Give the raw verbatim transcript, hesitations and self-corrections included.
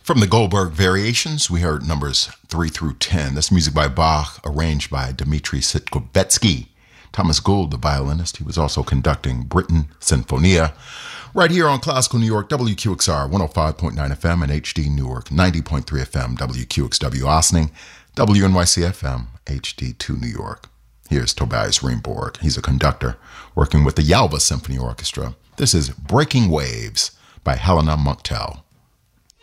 From the Goldberg Variations, we heard numbers three through ten. That's music by Bach, arranged by Dmitri Sitkovetsky. Thomas Gould, the violinist, he was also conducting Britten Sinfonia. Right here on Classical New York, W Q X R, one oh five point nine F M, and H D Newark, ninety point three F M, W Q X W Ossining, W N Y C F M, H D two New York. Here's Tobias Ringborg. He's a conductor working with the Yalva Symphony Orchestra. This is Breaking Waves by Helena Munktel.